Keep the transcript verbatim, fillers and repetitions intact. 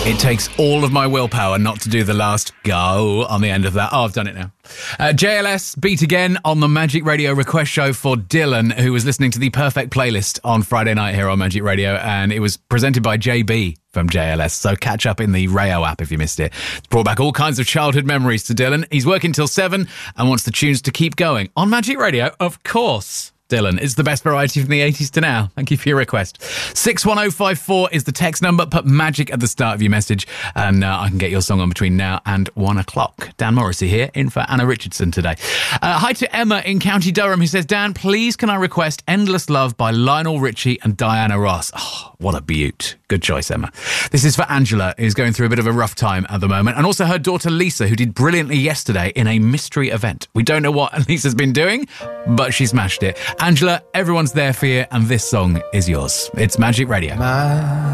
It takes all of my willpower not to do the last go on the end of that. Oh, I've done it now. Uh, J L S beat again on the Magic Radio request show for Dylan, who was listening to the perfect playlist on Friday night here on Magic Radio, and it was presented by J B from J L S. So catch up in the Rayo app if you missed it. It's brought back all kinds of childhood memories to Dylan. He's working till seven and wants the tunes to keep going on Magic Radio, of course. Dylan, it's the best variety from the eighties to now. Thank you for your request. six one oh five four is the text number. Put magic at the start of your message and uh, I can get your song on between now and one o'clock. Dan Morrissey here, in for Anna Richardson today. Uh, hi to Emma in County Durham, who says, Dan, please can I request Endless Love by Lionel Richie and Diana Ross? Oh, what a beaut. Good choice, Emma. This is for Angela, who's going through a bit of a rough time at the moment, and also her daughter Lisa, who did brilliantly yesterday in a mystery event. We don't know what Lisa's been doing, but she smashed it. Angela, everyone's there for you, and this song is yours. It's Magic Radio. My